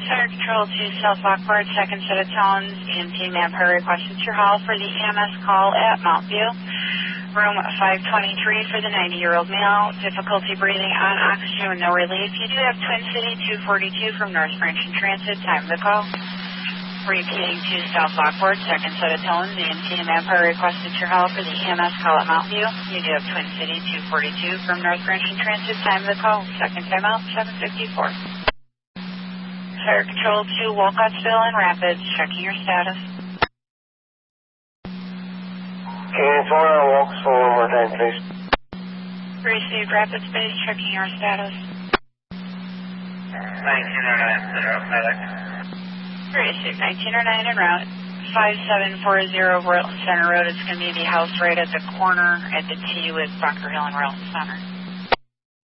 Center Control to South Lockport, second set of tones. EMT ma'am, her request at your hall for the EMS call at Mount View. Room 523 for the 90-year-old male. Difficulty breathing on oxygen with no relief. You do have Twin City 242 from North Branch and Transit. Time of the call. Repeating to South Lockport, second set of tones. EMT ma'am, her request at your hall for the EMS call at Mount View. You do have Twin City 242 from North Branch and Transit. Time of the call. Second time out, 7:54. Fire Control to Wolcottsville and Rapids, checking your status. Unit 4 on Wolcottsville, one more time, please. Received Rapids Base, checking your status. 1909, center up, pilot. Received 1909 en route. 5740 Royalton Center Road. It's going to be the house right at the corner at the T with Bunker Hill and Royalton Center.